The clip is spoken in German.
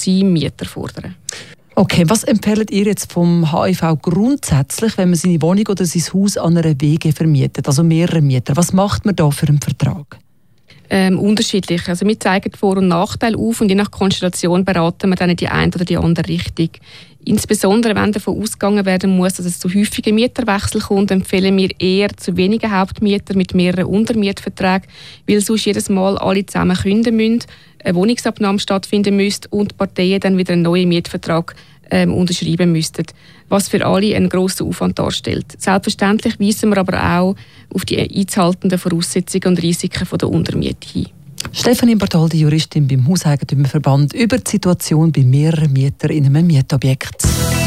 seinem Mieter fordern. Okay, was empfehlt ihr jetzt vom HIV grundsätzlich, wenn man seine Wohnung oder sein Haus an einer WG vermietet, also mehrere Mieter? Was macht man da für einen Vertrag? Unterschiedlich. Also wir zeigen Vor- und Nachteile auf und je nach Konstellation beraten wir dann in die eine oder die andere Richtung. Insbesondere wenn davon ausgegangen werden muss, dass es zu häufigen Mieterwechsel kommt, empfehlen wir eher zu wenigen Hauptmietern mit mehreren Untermietverträgen, weil sonst jedes Mal alle zusammen künden müssen, eine Wohnungsabnahme stattfinden müsste und die Parteien dann wieder einen neuen Mietvertrag unterschreiben müssten, was für alle einen grossen Aufwand darstellt. Selbstverständlich weisen wir aber auch auf die einzuhaltenden Voraussetzungen und Risiken der Untermiete hin. Stefanie Bartholdi, Juristin beim Hauseigentümerverband, über die Situation bei mehreren Mietern in einem Mietobjekt.